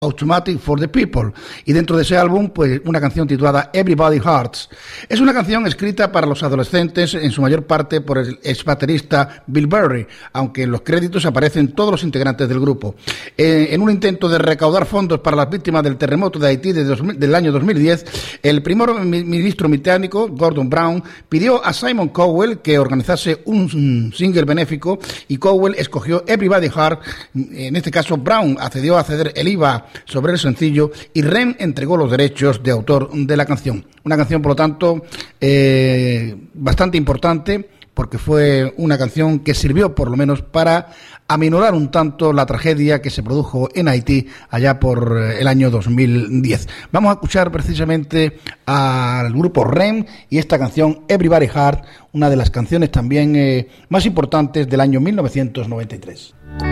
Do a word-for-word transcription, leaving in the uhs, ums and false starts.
Automatic for the People, y dentro de ese álbum pues una canción titulada Everybody Hurts. Es una canción escrita para los adolescentes, en su mayor parte por el ex baterista Bill Berry, aunque en los créditos aparecen todos los integrantes del grupo. Eh, en un intento de recaudar fondos para las víctimas del terremoto de Haití de dos mil, del año dos mil diez, el primer ministro británico Gordon Brown pidió a Simon Cowell que organizase un single benéfico, y Cowell escogió Everybody Hurts. En este caso Brown accedió a ceder el I V A sobre el sencillo y R E M entregó los derechos de autor de la canción. Una canción, por lo tanto, eh, bastante importante, porque fue una canción que sirvió por lo menos para aminorar un tanto la tragedia que se produjo en Haití allá por el año dos mil diez. Vamos a escuchar precisamente al grupo R E M y esta canción Everybody Hurts, una de las canciones también eh, más importantes del año mil novecientos noventa y tres.